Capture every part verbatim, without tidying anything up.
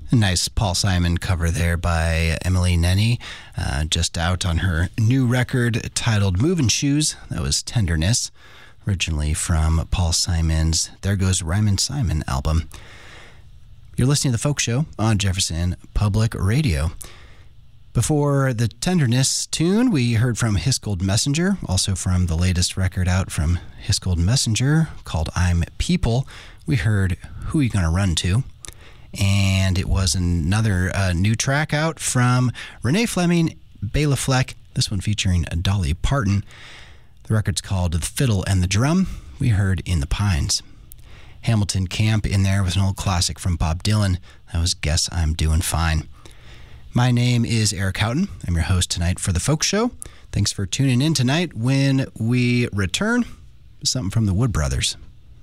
A nice Paul Simon cover there by Emily Nenny, uh, just out on her new record titled Movin' Shoes. That was Tenderness, originally from Paul Simon's There Goes Ryman Simon album. You're listening to The Folk Show on Jefferson Public Radio. Before the Tenderness tune, we heard from Hiscold Messenger, also from the latest record out from Hiscold Messenger called I'm People. We heard Who You Gonna Run To? And it was another uh, new track out from Renee Fleming, Bela Fleck, this one featuring Dolly Parton. The record's called The Fiddle and the Drum. We heard In the Pines. Hamilton Camp in there with an old classic from Bob Dylan. That was Guess I'm Doing Fine. My name is Eric Houghton. I'm your host tonight for The Folk Show. Thanks for tuning in tonight. When we return, something from the Wood Brothers.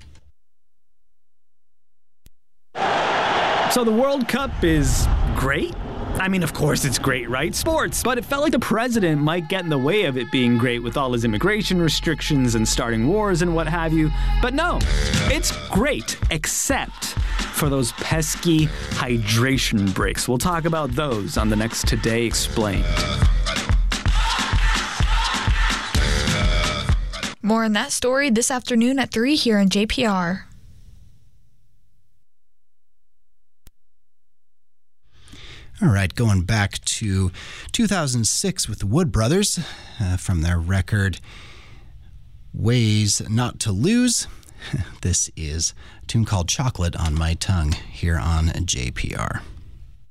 So the World Cup is great? I mean, of course it's great, right? Sports. But it felt like the president might get in the way of it being great with all his immigration restrictions and starting wars and what have you. But no, it's great, except for those pesky hydration breaks. We'll talk about those on the next Today Explained. More on that story this afternoon at three here on J P R. All right, going back to two thousand six with the Wood Brothers uh, from their record Ways Not to Lose. This is a tune called Chocolate on My Tongue here on J P R.